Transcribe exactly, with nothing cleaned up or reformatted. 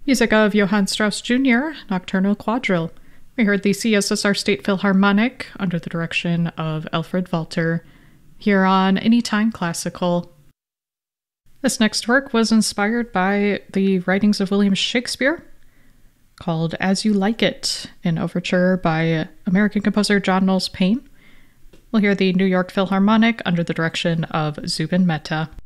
Music of Johann Strauss Junior, Nocturnal Quadrille. We heard the C S S R State Philharmonic under the direction of Alfred Walter, here on Anytime Classical. This next work was inspired by the writings of William Shakespeare, called As You Like It, an overture by American composer John Knowles Paine. We'll hear the New York Philharmonic under the direction of Zubin Mehta.